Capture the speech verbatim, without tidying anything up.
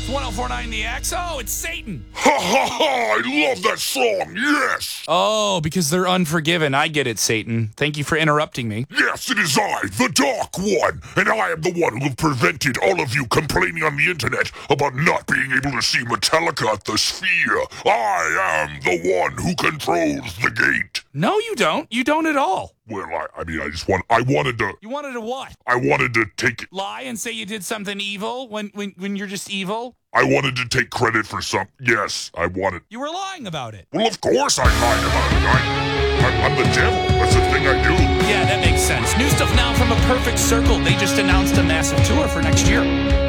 one oh four point nine The X. Oh, it's Satan. Ha ha ha! I love that song, yes! Oh, because they're unforgiven. I get it, Satan. Thank you for interrupting me. Yes, it is I, the Dark One, and I am the one who have prevented all of you complaining on the internet about not being able to see Metallica at the Sphere. I am the one who controls the gate. No, you don't. You don't at all. Well, I, I mean, I just want, I wanted to, You wanted to what? I wanted to take, Lie and say you did something evil when, when, when you're just evil? I wanted to take credit for some, yes, I wanted. You were lying about it. Well, of course I lied about it. I, I'm, I'm the devil. That's the thing I do. Yeah, that makes sense. New stuff now from A Perfect Circle. They just announced a massive tour for next year.